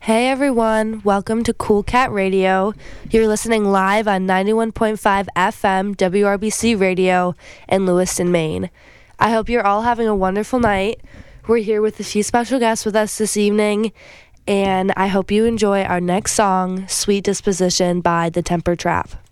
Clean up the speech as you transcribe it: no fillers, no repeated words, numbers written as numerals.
Hey everyone, welcome to Cool Cat Radio. You're listening live on 91.5 FM WRBC Radio in Lewiston, Maine. I hope you're all having a wonderful night. We're here with a few special guests with us this evening, and I hope you enjoy our next song, Sweet Disposition by The Temper Trap.